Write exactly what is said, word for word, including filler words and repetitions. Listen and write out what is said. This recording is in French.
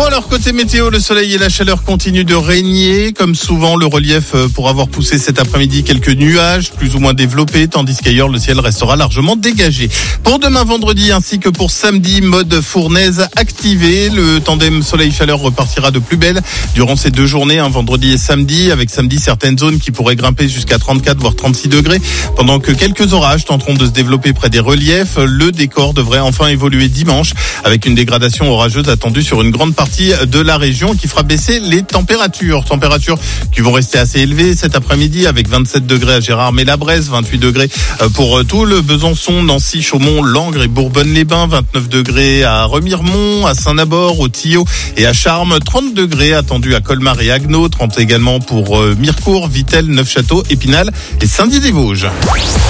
Bon alors côté météo, le soleil et la chaleur continuent de régner. Comme souvent, le relief pour avoir poussé cet après-midi quelques nuages plus ou moins développés, tandis qu'ailleurs le ciel restera largement dégagé. Pour demain vendredi ainsi que pour samedi, mode fournaise activé. Le tandem soleil-chaleur repartira de plus belle durant ces deux journées, hein, vendredi et samedi, avec samedi certaines zones qui pourraient grimper jusqu'à trente-quatre voire trente-six degrés, pendant que quelques orages tenteront de se développer près des reliefs. Le décor devrait enfin évoluer dimanche, avec une dégradation orageuse attendue sur une grande partie de la région qui fera baisser les températures. Températures qui vont rester assez élevées cet après-midi, avec vingt-sept degrés à Gérardmer-la-Bresse, vingt-huit degrés pour Toul, Besançon, Nancy, Chaumont, Langres et Bourbonne-les-Bains, vingt-neuf degrés à Remiremont, à Saint-Nabord, au Tillot et à Charmes, trente degrés attendus à Colmar et Agneau, trente également pour Mirecourt, Vittel, Neufchâteau, Épinal et Saint-Dié-des-Vosges.